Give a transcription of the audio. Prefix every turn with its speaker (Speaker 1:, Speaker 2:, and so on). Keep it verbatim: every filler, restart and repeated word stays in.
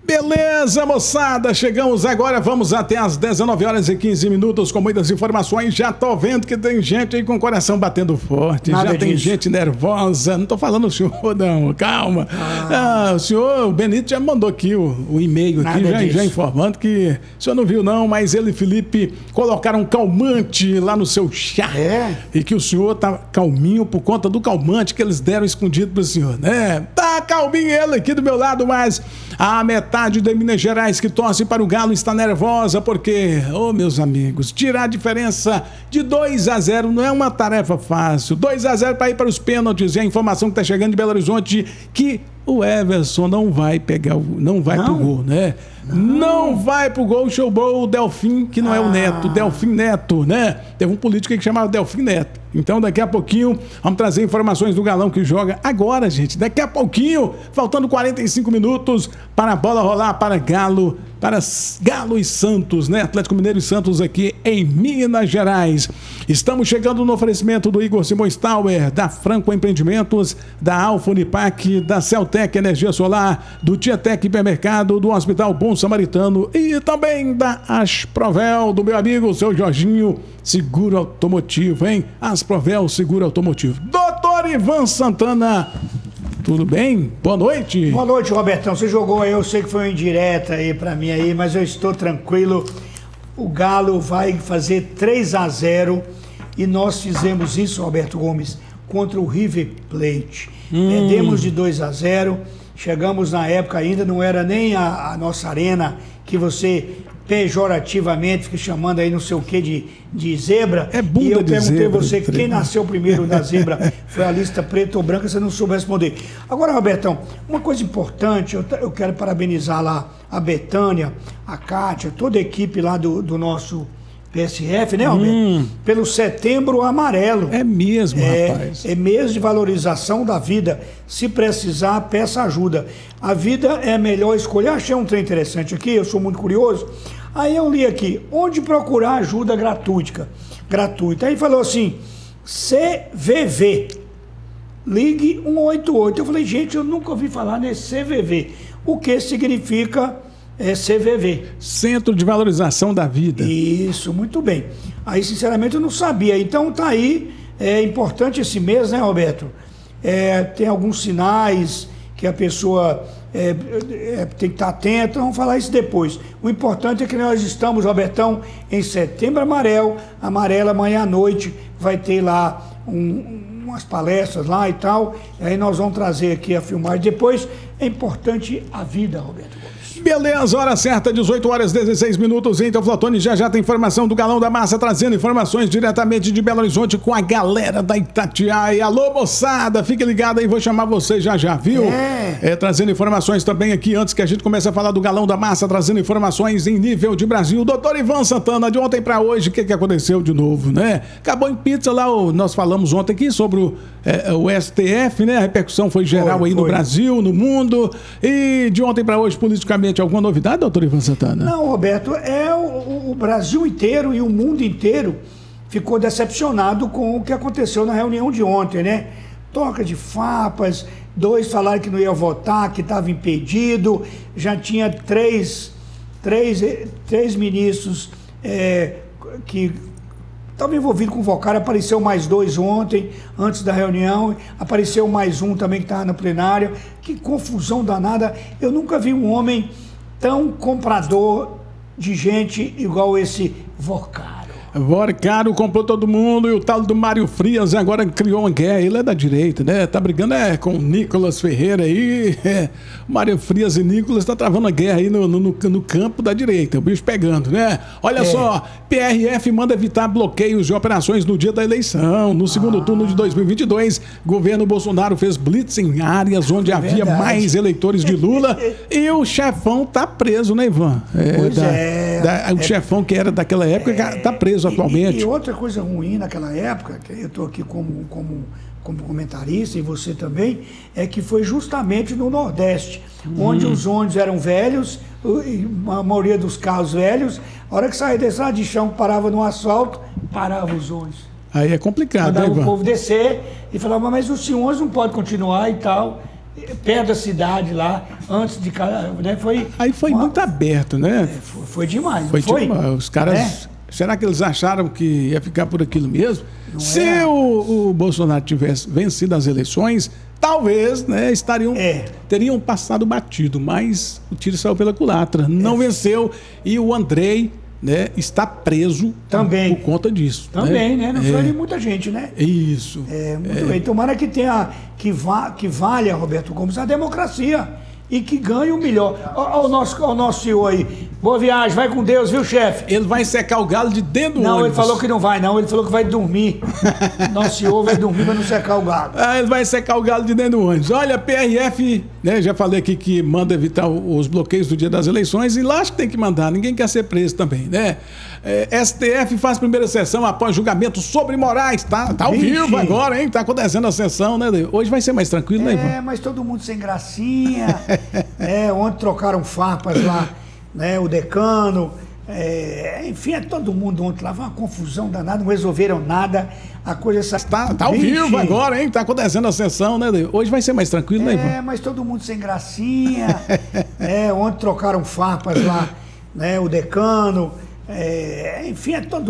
Speaker 1: Beleza, moçada, chegamos agora, vamos até às dezenove horas e quinze minutos com muitas informações. Já tô vendo que tem gente aí com o coração batendo forte, Nada já disso. Tem gente nervosa, não tô falando o senhor não, calma. Ah. Ah, o senhor, o Benito já mandou aqui o, o e-mail aqui, já, já informando que o senhor não viu não, mas ele e Felipe colocaram um calmante lá no seu chá. É? E que o senhor tá calminho por conta do calmante que eles deram escondido pro senhor, né? Tá calminho ele aqui do meu lado, mas a metade de Minas Gerais que torce para o Galo está nervosa porque, ô oh, meus amigos, tirar a diferença de dois a zero não é uma tarefa fácil. dois a zero para ir para os pênaltis e a informação que está chegando de Belo Horizonte que o Everson não vai pegar, o, não vai não. pro gol, né? Não. não vai pro gol, showball o Delfim, que não ah. é o Neto, Delfim Neto, né? Teve um político aí que chamava Delfim Neto. Então daqui a pouquinho vamos trazer informações do Galão que joga agora, gente. Daqui a pouquinho, faltando quarenta e cinco minutos para a bola rolar para Galo, para Galo e Santos, né? Atlético Mineiro e Santos aqui em Minas Gerais. Estamos chegando no oferecimento do Igor Simões Tower, da Franco Empreendimentos, da Alfa Unipac, da Celtec Energia Solar, do Tietec Hipermercado, do Hospital Bom Samaritano e também da Asprovel, do meu amigo, seu Jorginho, Seguro Automotivo, hein? Asprovel Seguro Automotivo. Doutor Ivan Santana, tudo bem? Boa noite.
Speaker 2: Boa noite, Robertão. Você jogou aí, eu sei que foi uma indireta aí pra mim aí, mas eu estou tranquilo. O Galo vai fazer três a zero e nós fizemos isso, Roberto Gomes, contra o River Plate. Hum. Perdemos de dois a zero, chegamos na época ainda, não era nem a, a nossa arena que você pejorativamente fica chamando aí não sei o que de, de zebra.
Speaker 1: É bunda
Speaker 2: e eu
Speaker 1: de
Speaker 2: perguntei
Speaker 1: zebra,
Speaker 2: você quem nasceu primeiro da zebra foi a lista preta ou branca, você não soube responder. Agora, Robertão, uma coisa importante, eu, eu quero parabenizar lá a Betânia, a Kátia, toda a equipe lá do, do nosso P S F, né, Roberto? Hum. Pelo Setembro Amarelo.
Speaker 1: É mesmo,
Speaker 2: é,
Speaker 1: rapaz.
Speaker 2: É mês de valorização da vida. Se precisar, peça ajuda. A vida é a melhor escolha. Eu achei um trem interessante aqui, eu sou muito curioso. Aí eu li aqui, onde procurar ajuda gratuita. gratuita. Aí falou assim, C V V, ligue um oito oito. Eu falei, gente, eu nunca ouvi falar nesse C V V. O que significa é, C V V?
Speaker 1: Centro de Valorização da Vida.
Speaker 2: Isso, muito bem. Aí, sinceramente, eu não sabia. Então tá aí, é importante esse mês, né, Roberto? É, tem alguns sinais que a pessoa... É, é, tem que estar atento, vamos falar isso depois. O importante é que nós estamos, Robertão, em Setembro Amarelo, amarelo amanhã à noite, vai ter lá um, umas palestras lá e tal, e aí nós vamos trazer aqui a filmagem. Depois é importante a vida, Roberto Gomes.
Speaker 1: Beleza, hora certa, dezoito horas e dezesseis minutos, então Flotone já já tem informação do Galão da Massa, trazendo informações diretamente de Belo Horizonte com a galera da Itatiaia. Alô, moçada, fique ligado aí, vou chamar você já já, viu? É. é. Trazendo informações também aqui, antes que a gente comece a falar do Galão da Massa, trazendo informações em nível de Brasil. Doutor Ivan Santana, de ontem pra hoje, o que que aconteceu de novo, né? Acabou em pizza lá, o, nós falamos ontem aqui sobre o, é, o S T F, né? A repercussão foi geral foi, aí foi. no Brasil, no mundo, e de ontem pra hoje, politicamente, alguma novidade, doutor Ivan Santana?
Speaker 2: Não, Roberto, é o, o Brasil inteiro e o mundo inteiro ficou decepcionado com o que aconteceu na reunião de ontem, né? Troca de farpas, dois falaram que não ia votar, que estava impedido, já tinha três, três, três ministros é, que estavam envolvidos com o Vocário, apareceu mais dois ontem, antes da reunião, apareceu mais um também que estava na plenária. Que confusão danada, eu nunca vi um homem tão comprador de gente igual esse Vocário.
Speaker 1: Vocário comprou todo mundo e o tal do Mário Frias agora criou uma guerra. Ele é da direita, né? Tá brigando é, com o Nicolas Ferreira aí. É. Mário Frias e Nicolas tá travando a guerra aí no, no, no campo da direita. O bicho pegando, né? Olha é. só, P R F manda evitar bloqueios de operações no dia da eleição. No segundo ah. turno de dois mil e vinte e dois, governo Bolsonaro fez blitz em áreas onde é havia verdade. mais eleitores de Lula e o chefão tá preso, né, Ivan? É,
Speaker 2: pois
Speaker 1: da,
Speaker 2: é.
Speaker 1: Da, o é. chefão que era daquela época é. tá preso atualmente.
Speaker 2: E, e outra coisa ruim naquela época, que eu estou aqui como, como, como comentarista e você também, é que foi justamente no Nordeste, hum. onde os ônibus eram velhos, a maioria dos carros velhos, a hora que saía desse lado de chão, parava no asfalto, parava os ônibus.
Speaker 1: Aí é complicado,
Speaker 2: Mandava
Speaker 1: né, Ivan?
Speaker 2: o povo descer e falava, mas os senhores não podem continuar e tal. perto da cidade lá, antes de... Né, foi
Speaker 1: Aí foi
Speaker 2: uma,
Speaker 1: muito aberto, né?
Speaker 2: Foi, foi demais,
Speaker 1: foi,
Speaker 2: não foi?
Speaker 1: Demais. Os caras... É? Será que eles acharam que ia ficar por aquilo mesmo? Não Se é. o, o Bolsonaro tivesse vencido as eleições, talvez, né, estariam, é. teriam passado batido, mas o tiro saiu pela culatra. Não é. venceu e o Andrei, né, está preso
Speaker 2: também
Speaker 1: por conta disso.
Speaker 2: Também, né? né? Não
Speaker 1: é.
Speaker 2: foi muita gente, né?
Speaker 1: Isso.
Speaker 2: É, muito é. bem. Tomara que tenha, que, va, que valha, Roberto Gomes, a democracia. E que ganhe o melhor. Olha o nosso, o nosso senhor aí. Boa viagem, vai com Deus, viu, chefe?
Speaker 1: Ele vai secar o galo de dentro do
Speaker 2: Não,
Speaker 1: ônibus.
Speaker 2: ele falou que não vai, não. Ele falou que vai dormir. Nosso senhor vai dormir para não secar o galo.
Speaker 1: Ah, ele vai secar o galo de dentro do ônibus. Olha, P R F, né? Já falei aqui que manda evitar os bloqueios do dia das eleições e lá acho que tem que mandar. Ninguém quer ser preso também, né? É, S T F faz primeira sessão após julgamento sobre Moraes. Tá, tá ao Vixe. vivo agora, hein? Tá acontecendo a sessão, né? Hoje vai ser mais tranquilo,
Speaker 2: é,
Speaker 1: né, Ivan?
Speaker 2: É, mas todo mundo sem gracinha. é, ontem trocaram farpas lá, né? O decano. É, enfim, é todo mundo ontem lá. Foi uma confusão danada, não resolveram nada. A coisa... Essa...
Speaker 1: Tá, tá ao vivo agora, hein? Tá acontecendo a sessão, né? Hoje vai ser mais tranquilo,
Speaker 2: é,
Speaker 1: né, Ivan?
Speaker 2: É, mas todo mundo sem gracinha. é, ontem trocaram farpas lá, né? O decano. É, enfim, é todo